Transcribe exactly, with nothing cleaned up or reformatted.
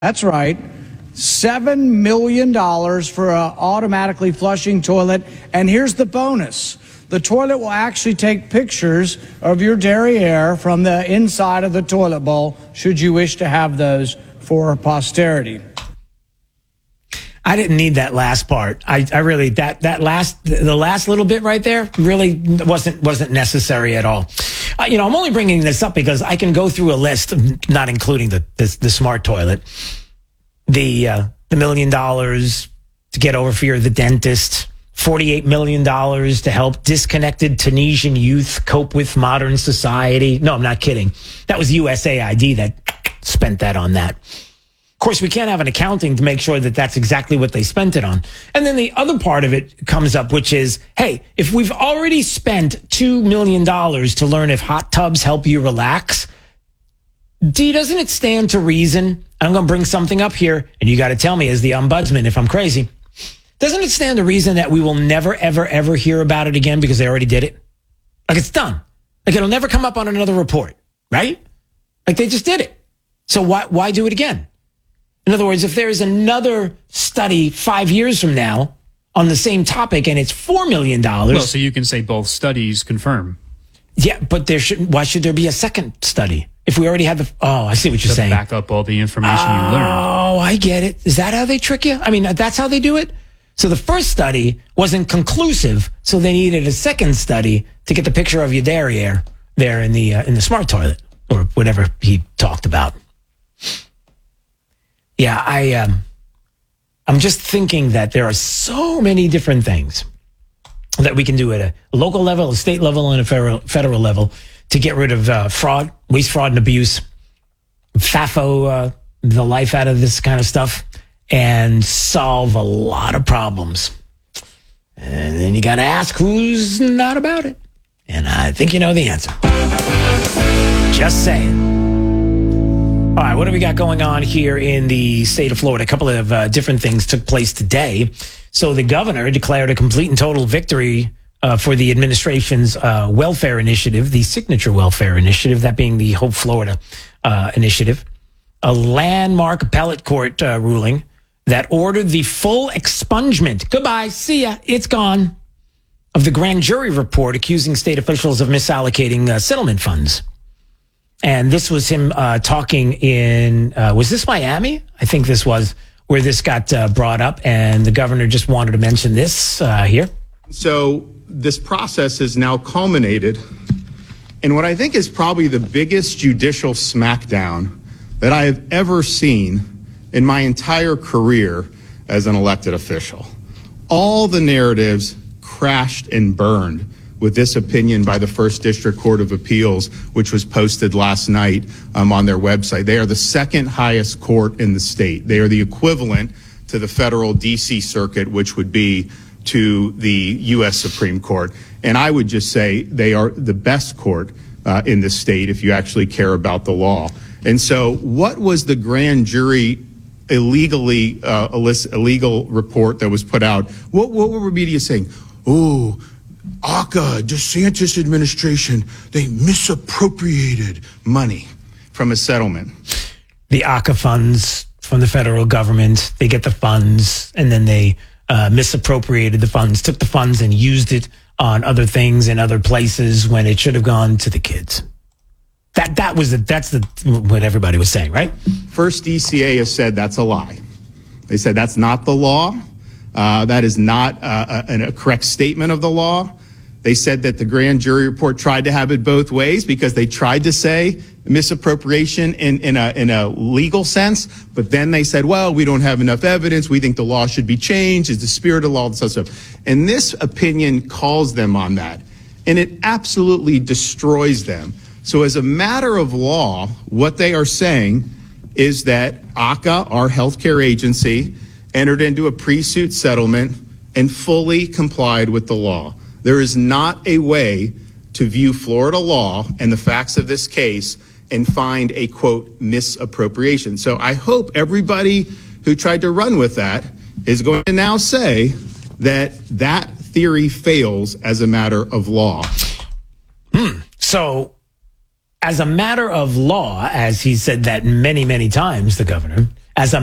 That's right. seven million dollars for an automatically flushing toilet. And here's the bonus. The toilet will actually take pictures of your derriere from the inside of the toilet bowl, should you wish to have those for posterity. I didn't need that last part. I, I really, that, that last, the last little bit right there really wasn't, wasn't necessary at all. Uh, you know, I'm only bringing this up because I can go through a list, not including the, the, the smart toilet, the, uh, the million dollars to get over fear of the dentist, forty-eight million dollars to help disconnected Tunisian youth cope with modern society. No, I'm not kidding. That was U S A I D that spent that on that. Of course, we can't have an accounting to make sure that that's exactly what they spent it on. And then the other part of it comes up, which is, hey, if we've already spent two million dollars to learn if hot tubs help you relax, D, doesn't it stand to reason? I'm going to bring something up here, and you got to tell me as the ombudsman if I'm crazy. Doesn't it stand to reason that we will never, ever, ever hear about it again because they already did it? Like, it's done. Like, it'll never come up on another report, right? Like, they just did it. So why why do it again? In other words, if there's another study five years from now on the same topic and it's four million dollars. Well, so you can say both studies confirm. Yeah, but there should, why should there be a second study? If we already have the, oh, I see what you're to saying. Back up all the information oh, you learned. Oh, I get it. Is that how they trick you? I mean, that's how they do it? So the first study wasn't conclusive, so they needed a second study to get the picture of your derriere there in the, uh, in the smart toilet or whatever he talked about. Yeah, I, um, I'm just thinking that there are so many different things that we can do at a local level, a state level, and a federal, federal level to get rid of uh, fraud, waste, fraud, and abuse, F A F O, uh, the life out of this kind of stuff, and solve a lot of problems. And then you got to ask who's not about it. And I think you know the answer. Just saying. All right, what do we got going on here in the state of Florida? A couple of uh, different things took place today. So the governor declared a complete and total victory uh, for the administration's uh, welfare initiative, the Signature Welfare Initiative, that being the Hope Florida uh, initiative. A landmark appellate court uh, ruling that ordered the full expungement. Goodbye, see ya, it's gone. Of the grand jury report accusing state officials of misallocating uh, settlement funds. And this was him uh, talking in, uh, was this Miami? I think this was where this got uh, brought up, and the governor just wanted to mention this uh, here. So this process has now culminated in what I think is probably the biggest judicial smackdown that I have ever seen in my entire career as an elected official. All the narratives crashed and burned with this opinion by the First District Court of Appeals, which was posted last night um, on their website. They are the second highest court in the state. They are the equivalent to the federal D C Circuit, which would be to the U S Supreme Court. And I would just say they are the best court uh, in the state if you actually care about the law. And so what was the grand jury illegally, uh, illegal report that was put out? What, what were media saying? Oh, ACA, DeSantis administration, they misappropriated money from a settlement. The ACA funds from the federal government, they get the funds and then they uh, misappropriated the funds, took the funds and used it on other things in other places when it should have gone to the kids. That that was the, that's the what everybody was saying, right? First D C A has said that's a lie. They said that's not the law. Uh, that is not uh, a, a correct statement of the law. They said that the grand jury report tried to have it both ways because they tried to say misappropriation in, in, a, in a legal sense, but then they said, well, we don't have enough evidence. We think the law should be changed. It's the spirit of the law, and stuff. And this opinion calls them on that, and it absolutely destroys them. So as a matter of law, what they are saying is that ACA, our healthcare agency, entered into a pre-suit settlement and fully complied with the law. There is not a way to view Florida law and the facts of this case and find a, quote, misappropriation. So I hope everybody who tried to run with that is going to now say that that theory fails as a matter of law. Hmm. So as a matter of law, as he said that many, many times, the governor, as a